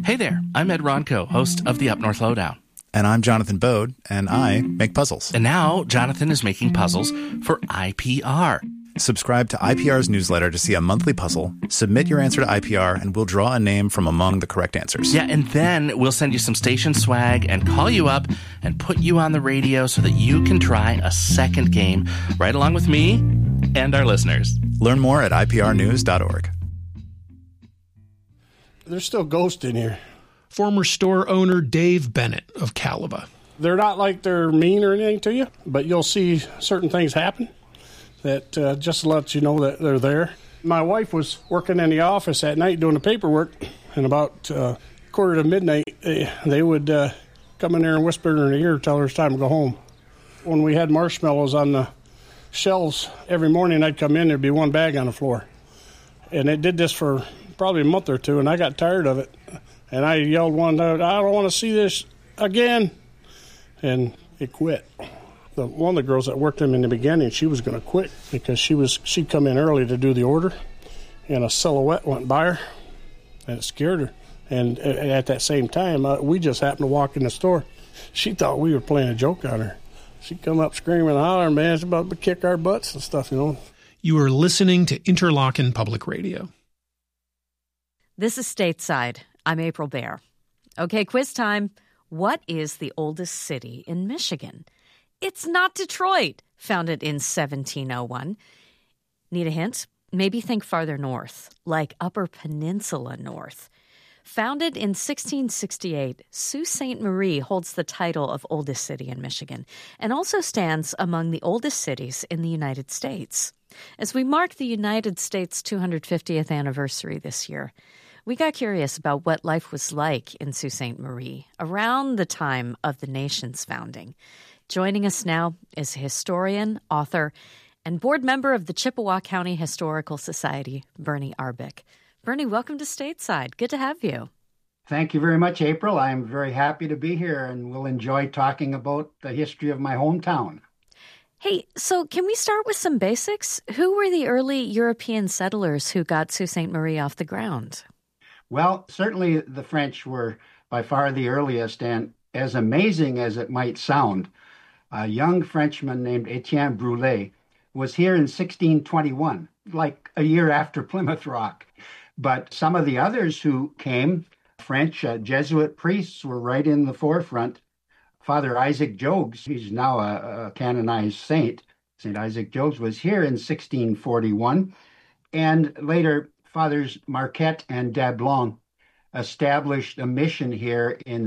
Hey there, I'm Ed Ronco, host of the Up North Lowdown. And I'm Jonathan Bode, and I make puzzles. And now Jonathan is making puzzles for IPR. Subscribe to IPR's newsletter to see a monthly puzzle, submit your answer to IPR, and we'll draw a name from among the correct answers. Yeah, and then we'll send you some station swag and call you up and put you on the radio so that you can try a second game right along with me and our listeners. Learn more at iprnews.org. There's still ghosts in here. Former store owner Dave Bennett of Caliba. They're not like they're mean or anything to you, but you'll see certain things happen that just lets you know that they're there. My wife was working in the office at night doing the paperwork, and about quarter to midnight, they would come in there and whisper in her ear, tell her it's time to go home. When we had marshmallows on the shelves, every morning I'd come in, there'd be one bag on the floor. And it did this for probably a month or two, and I got tired of it. And I yelled one day, I don't want to see this again. And it quit. One of the girls that worked them in the beginning, she was going to quit because she'd come in early to do the order, and a silhouette went by her, and it scared her. And at that same time, we just happened to walk in the store. She thought we were playing a joke on her. She'd come up screaming and hollering, man, it's about to kick our butts and stuff, you know. You are listening to Interlochen Public Radio. This is Stateside. I'm April Baer. Okay, quiz time. What is the oldest city in Michigan? It's not Detroit, founded in 1701. Need a hint? Maybe think farther north, like Upper Peninsula North. Founded in 1668, Sault Ste. Marie holds the title of oldest city in Michigan and also stands among the oldest cities in the United States. As we mark the United States' 250th anniversary this year, we got curious about what life was like in Sault Ste. Marie around the time of the nation's founding. Joining us now is historian, author, and board member of the Chippewa County Historical Society, Bernie Arbic. Bernie, welcome to Stateside. Good to have you. Thank you very much, April. I'm very happy to be here and will enjoy talking about the history of my hometown. Hey, so can we start with some basics? Who were the early European settlers who got Sault Ste. Marie off the ground? Well, certainly the French were by far the earliest, and as amazing as it might sound, a young Frenchman named Etienne Brulé was here in 1621, like a year after Plymouth Rock. But some of the others who came, French Jesuit priests, were right in the forefront. Father Isaac Jogues, he's now a canonized saint. St. Isaac Jogues was here in 1641. And later, Fathers Marquette and Dablon established a mission here in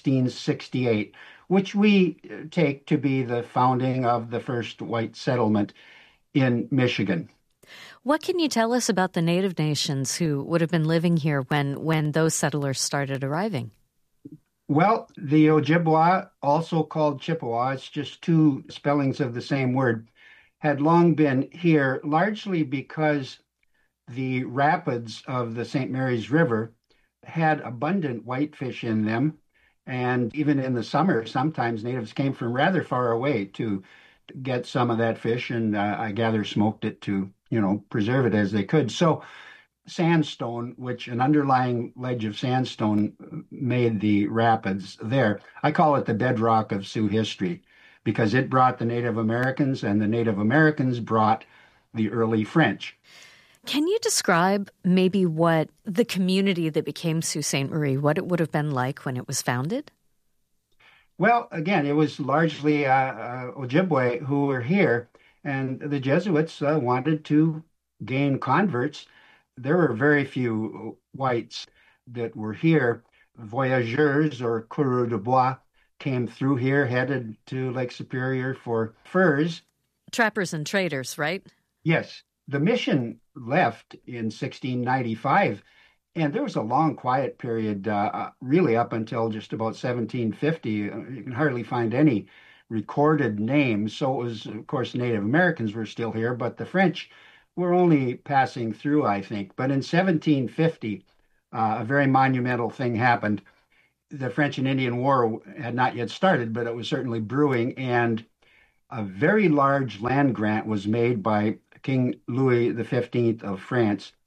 1668, which we take to be the founding of the first white settlement in Michigan. What can you tell us about the Native nations who would have been living here when those settlers started arriving? Well, the Ojibwa, also called Chippewa, it's just two spellings of the same word, had long been here largely because the rapids of the St. Mary's River had abundant whitefish in them. And even in the summer, sometimes natives came from rather far away to get some of that fish, and I gather smoked it to, preserve it as they could. So sandstone, which an underlying ledge of sandstone made the rapids there. I call it the bedrock of Sioux history because it brought the Native Americans, and the Native Americans brought the early French. Can you describe maybe what the community that became Sault Ste. Marie, what it would have been like when it was founded? Well, again, it was largely Ojibwe who were here, and the Jesuits wanted to gain converts. There were very few whites that were here. Voyageurs, or coureurs de bois, came through here, headed to Lake Superior for furs. Trappers and traders, right? Yes. The mission left in 1695, and there was a long quiet period, really up until just about 1750. You can hardly find any recorded names. So it was, of course, Native Americans were still here, but the French were only passing through, I think. But in 1750, a very monumental thing happened. The French and Indian War had not yet started, but it was certainly brewing, and a very large land grant was made by King Louis XV of France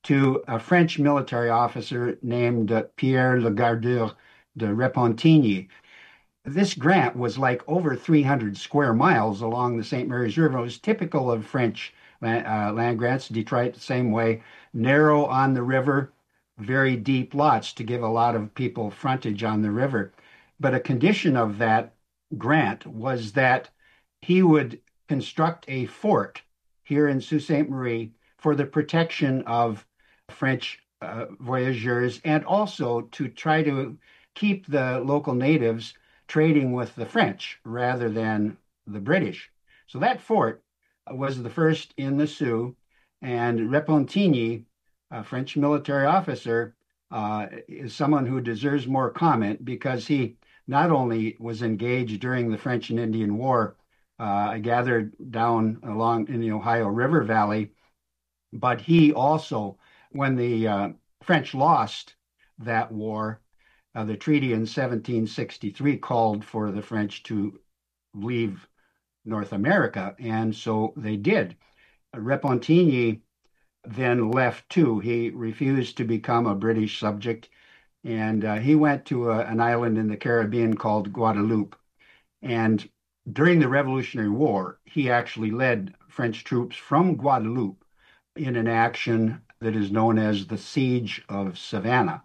to a French military officer named Pierre Le Gardeur de Repentigny. This grant was like over 300 square miles along the St. Mary's River. It was typical of French land grants. Detroit, the same way, narrow on the river, very deep lots to give a lot of people frontage on the river. But a condition of that grant was that he would construct a fort here in Sault Ste. Marie for the protection of French voyageurs and also to try to keep the local natives trading with the French rather than the British. So that fort was the first in the Sioux, and Repentigny, a French military officer, is someone who deserves more comment because he not only was engaged during the French and Indian War, gathered down along in the Ohio River Valley, but he also, when the French lost that war, the treaty in 1763 called for the French to leave North America, and so they did. Repentigny then left too. He refused to become a British subject, and he went to an island in the Caribbean called Guadeloupe. And during the Revolutionary War, he actually led French troops from Guadeloupe in an action that is known as the Siege of Savannah,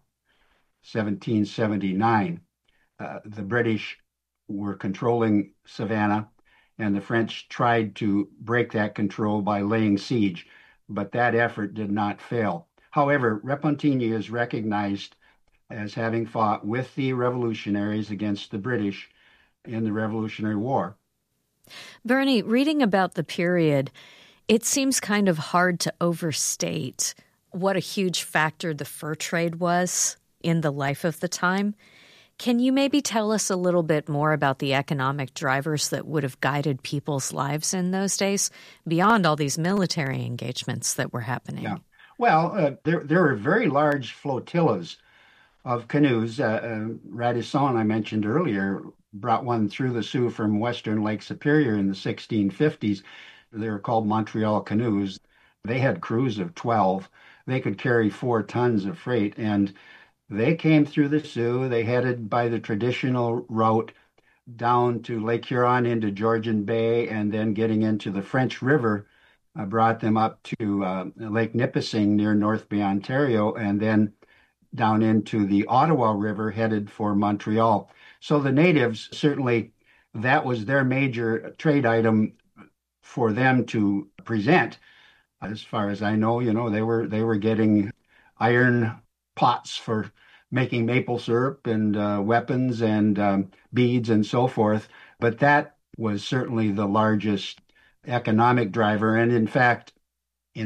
1779. The British were controlling Savannah, and the French tried to break that control by laying siege, but that effort did not fail. However, Repentigny is recognized as having fought with the revolutionaries against the British in the Revolutionary War. Bernie, reading about the period, it seems kind of hard to overstate what a huge factor the fur trade was in the life of the time. Can you maybe tell us a little bit more about the economic drivers that would have guided people's lives in those days, beyond all these military engagements that were happening? Yeah. Well, there were very large flotillas of canoes. Radisson, I mentioned earlier, brought one through the Sioux from western Lake Superior in the 1650s. They were called Montreal canoes. They had crews of 12. They could carry 4 tons of freight, and they came through the Sioux. They headed by the traditional route down to Lake Huron into Georgian Bay, and then getting into the French River brought them up to Lake Nipissing near North Bay, Ontario, and then down into the Ottawa River headed for Montreal. So the natives, certainly that was their major trade item for them to present. As far as I know, they were getting iron pots for making maple syrup and weapons and beads and so forth. But that was certainly the largest economic driver. And in fact, in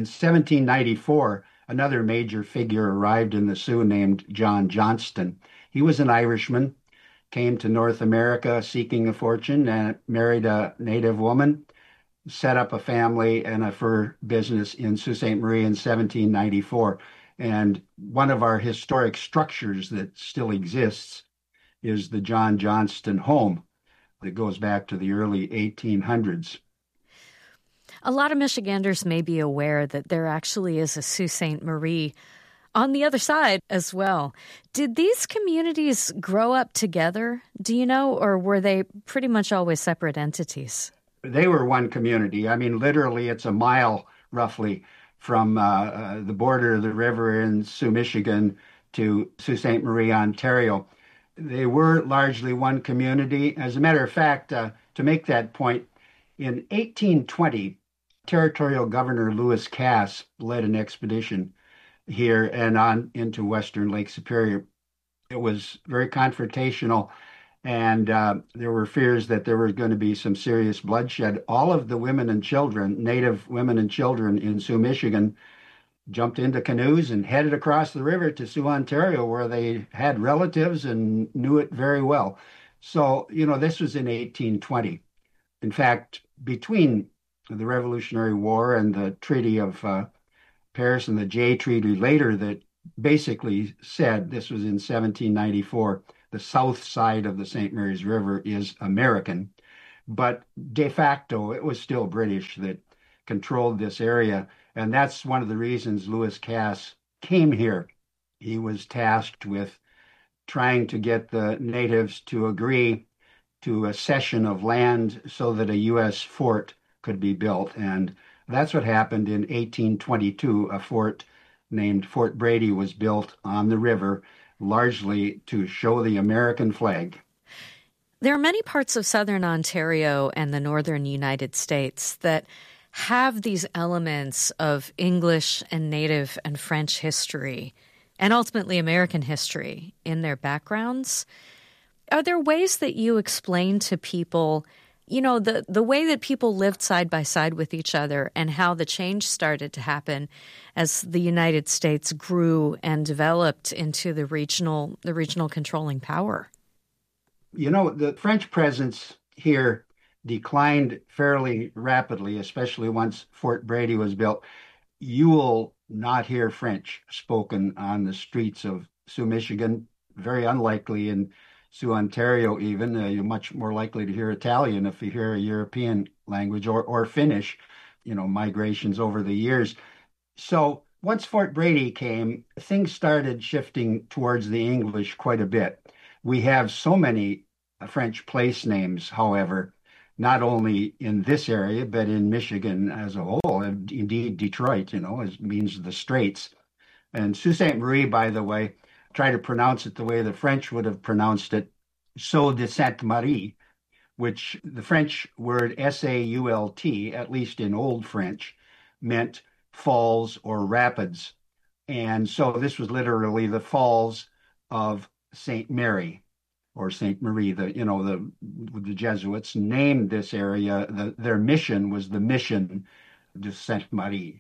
1794, another major figure arrived in the Sioux named John Johnston. He was an Irishman, came to North America seeking a fortune and married a native woman, set up a family and a fur business in Sault Ste. Marie in 1794. And one of our historic structures that still exists is the John Johnston home that goes back to the early 1800s. A lot of Michiganders may be aware that there actually is a Sault Ste. Marie on the other side as well. Did these communities grow up together, do you know, or were they pretty much always separate entities? They were one community. I mean, literally, it's a mile roughly from the border of the river in Sioux, Michigan to Sault Ste. Marie, Ontario. They were largely one community. As a matter of fact, to make that point, in 1820, Territorial Governor Lewis Cass led an expedition here and on into western Lake Superior. It was very confrontational, and there were fears that there was going to be some serious bloodshed. All of the women and children, Native women and children in Sioux, Michigan, jumped into canoes and headed across the river to Sioux, Ontario, where they had relatives and knew it very well. So, this was in 1820. In fact, between the Revolutionary War and the Treaty of Paris and the Jay Treaty later that basically said, this was in 1794, the south side of the St. Mary's River is American, but de facto it was still British that controlled this area. And that's one of the reasons Lewis Cass came here, he was tasked with trying to get the natives to agree to a cession of land so that a U.S. fort could be built. And that's what happened in 1822. A fort named Fort Brady was built on the river, largely to show the American flag. There are many parts of southern Ontario and the northern United States that have these elements of English and Native and French history and ultimately American history in their backgrounds. Are there ways that you explain to people, you know, the way that people lived side by side with each other and how the change started to happen as the United States grew and developed into the regional controlling power? You know, the French presence here declined fairly rapidly, especially once Fort Brady was built. You will not hear French spoken on the streets of Sault, Michigan. Very unlikely in Sault, Ontario even. You're much more likely to hear Italian if you hear a European language, or Finnish, you know, migrations over the years. So once Fort Brady came, things started shifting towards the English quite a bit. We have so many French place names, however, not only in this area, but in Michigan as a whole. And indeed, Detroit, you know, means the Straits. And Sault Ste. Marie, by the way, try to pronounce it the way the French would have pronounced it, Sault de Sainte Marie, which the French word Sault, at least in Old French, meant falls or rapids. And so this was literally the falls of St. Mary or St. Marie. The Jesuits named this area, their mission was the Mission de Sainte Marie.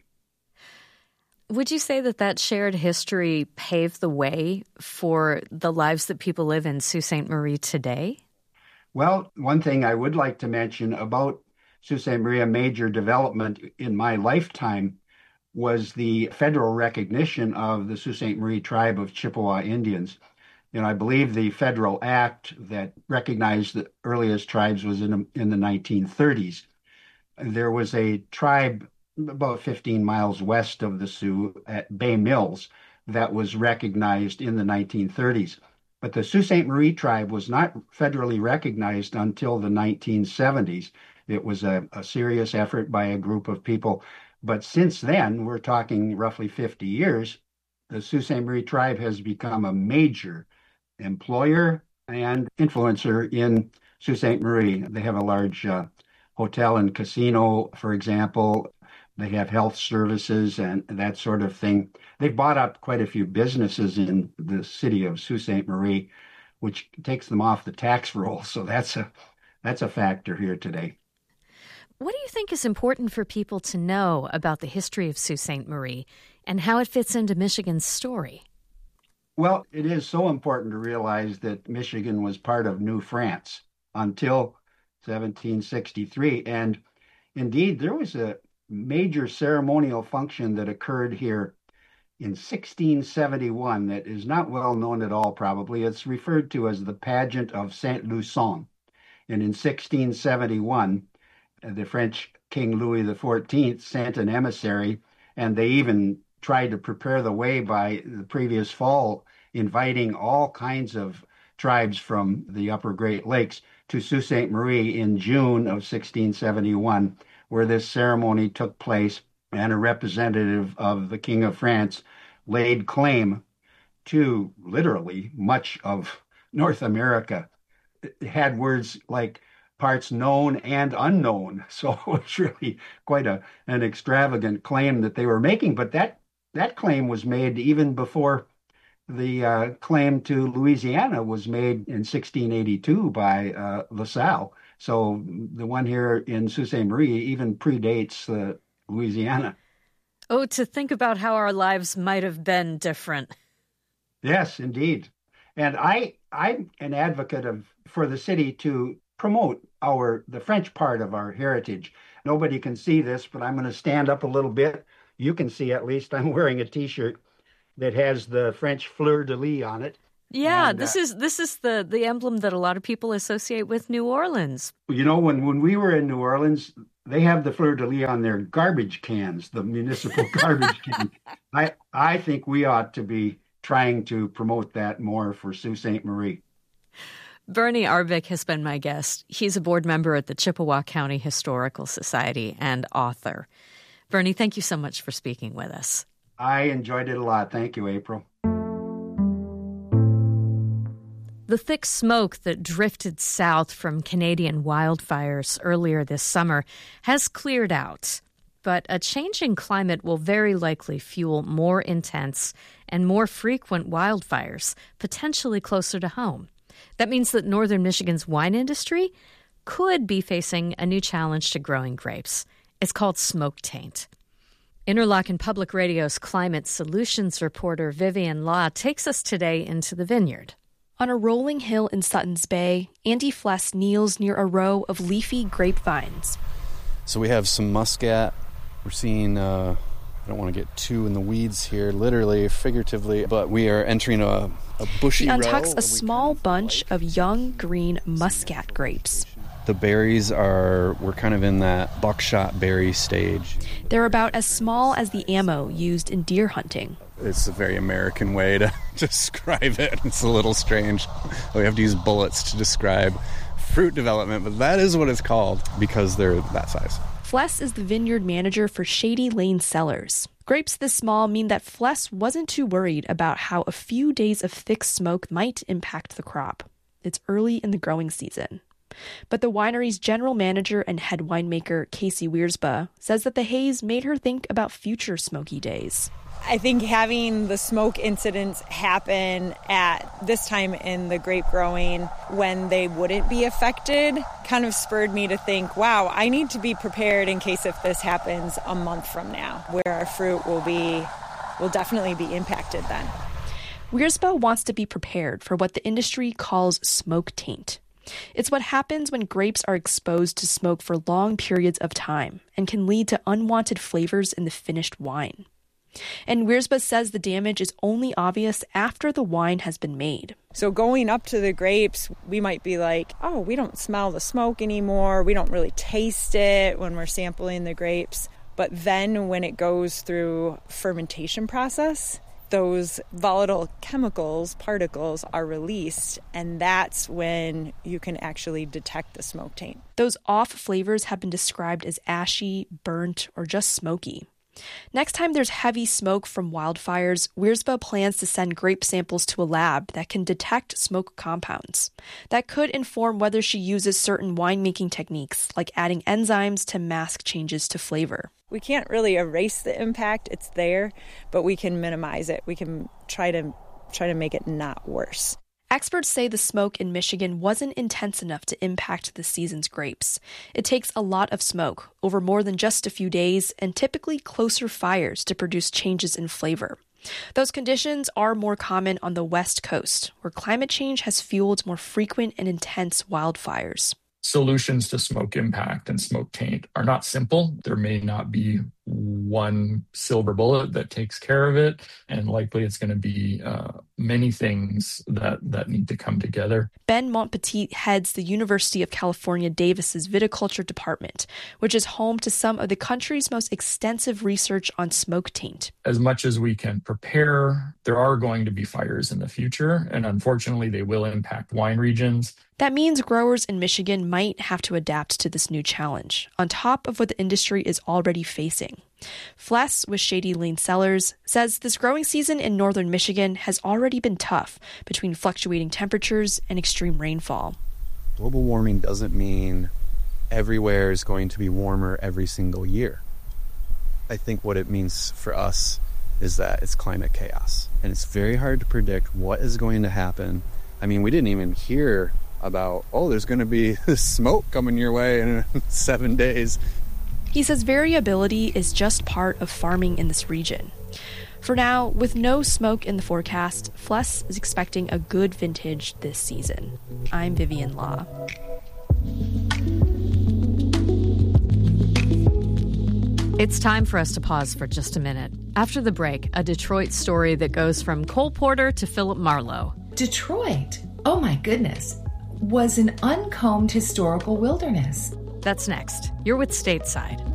Would you say that shared history paved the way for the lives that people live in Sault Ste. Marie today? Well, one thing I would like to mention about Sault Ste. Marie, a major development in my lifetime, was the federal recognition of the Sault Ste. Marie tribe of Chippewa Indians. You know, I believe the federal act that recognized the earliest tribes was in the 1930s. There was a tribe about 15 miles west of the Sioux at Bay Mills that was recognized in the 1930s. But the Sault Ste. Marie tribe was not federally recognized until the 1970s. It was a serious effort by a group of people. But since then, we're talking roughly 50 years, the Sault Ste. Marie tribe has become a major employer and influencer in Sault Ste. Marie. They have a large hotel and casino, for example. They have health services and that sort of thing. They've bought up quite a few businesses in the city of Sault Ste. Marie, which takes them off the tax roll. So that's a factor here today. What do you think is important for people to know about the history of Sault Ste. Marie and how it fits into Michigan's story? Well, it is so important to realize that Michigan was part of New France until 1763. And indeed, there was a major ceremonial function that occurred here in 1671 that is not well known at all, probably. It's referred to as the Pageant of Saint Lusson. And in 1671, the French King Louis XIV sent an emissary, and they even tried to prepare the way by the previous fall, inviting all kinds of tribes from the upper Great Lakes to Sault Ste. Marie in June of 1671, where this ceremony took place, and a representative of the King of France laid claim to literally much of North America. It had words like parts known and unknown. So it was really quite an extravagant claim that they were making. But that claim was made even before the claim to Louisiana was made in 1682 by LaSalle. So the one here in Sault Ste. Marie even predates Louisiana. Oh, to think about how our lives might have been different. Yes, indeed. And I'm an advocate for the city to promote the French part of our heritage. Nobody can see this, but I'm going to stand up a little bit. You can see at least I'm wearing a T-shirt that has the French fleur-de-lis on it. Yeah, and this is the emblem that a lot of people associate with New Orleans. You know, when we were in New Orleans, They have the fleur-de-lis on their garbage cans, the municipal garbage cans. I think we ought to be trying to promote that more for Sault Ste. Marie. Bernie Arvik has been my guest. He's a board member at the Chippewa County Historical Society and author. Bernie, thank you so much for speaking with us. I enjoyed it a lot. Thank you, April. The thick smoke that drifted south from Canadian wildfires earlier this summer has cleared out, but a changing climate will very likely fuel more intense and more frequent wildfires, potentially closer to home. That means that northern Michigan's wine industry could be facing a new challenge to growing grapes. It's called smoke taint. Interlochen Public Radio's climate solutions reporter Vivian Law takes us today into the vineyard. On a rolling hill in Sutton's Bay, Andy Fless kneels near a row of leafy grapevines. So we have some muscat. We're seeing, I don't want to get too in the weeds here, literally, figuratively, but we are entering a bushy row. He untucks a small bunch of young green muscat grapes. The berries we're kind of in that buckshot berry stage. They're about as small as the ammo used in deer hunting. It's a very American way to describe it. It's a little strange. We have to use bullets to describe fruit development, but that is what it's called because they're that size. Fless is the vineyard manager for Shady Lane Cellars. Grapes this small mean that Fless wasn't too worried about how a few days of thick smoke might impact the crop. It's early in the growing season. But the winery's general manager and head winemaker, Casey Wiersba, says that the haze made her think about future smoky days. I think having the smoke incidents happen at this time in the grape growing when they wouldn't be affected kind of spurred me to think, wow, I need to be prepared in case if this happens a month from now, where our fruit will definitely be impacted then. Wiersba wants to be prepared for what the industry calls smoke taint. It's what happens when grapes are exposed to smoke for long periods of time and can lead to unwanted flavors in the finished wine. And Wiersba says the damage is only obvious after the wine has been made. So going up to the grapes, we might be like, oh, we don't smell the smoke anymore. We don't really taste it when we're sampling the grapes. But then when it goes through fermentation process, those volatile chemicals, particles, are released, and that's when you can actually detect the smoke taint. Those off flavors have been described as ashy, burnt, or just smoky. Next time there's heavy smoke from wildfires, Wiersba plans to send grape samples to a lab that can detect smoke compounds. That could inform whether she uses certain winemaking techniques, like adding enzymes to mask changes to flavor. We can't really erase the impact, it's there, but we can minimize it. We can try to make it not worse. Experts say the smoke in Michigan wasn't intense enough to impact the season's grapes. It takes a lot of smoke, over more than just a few days, and typically closer fires to produce changes in flavor. Those conditions are more common on the West Coast, where climate change has fueled more frequent and intense wildfires. Solutions to smoke impact and smoke taint are not simple. There may not be one silver bullet that takes care of it, and likely it's going to be many things that need to come together. Ben Montpetit heads the University of California, Davis's viticulture department, which is home to some of the country's most extensive research on smoke taint. As much as we can prepare, there are going to be fires in the future, and unfortunately they will impact wine regions. That means growers in Michigan might have to adapt to this new challenge, on top of what the industry is already facing. Fless with Shady Lane Cellars says this growing season in northern Michigan has already been tough between fluctuating temperatures and extreme rainfall. Global warming doesn't mean everywhere is going to be warmer every single year. I think what it means for us is that it's climate chaos, and it's very hard to predict what is going to happen. I mean, we didn't even hear about, there's going to be smoke coming your way in 7 days. He says variability is just part of farming in this region. For now, with no smoke in the forecast, Fless is expecting a good vintage this season. I'm Vivian Law. It's time for us to pause for just a minute. After the break, a Detroit story that goes from Cole Porter to Philip Marlowe. Detroit, oh my goodness, was an uncombed historical wilderness. That's next. You're with Stateside.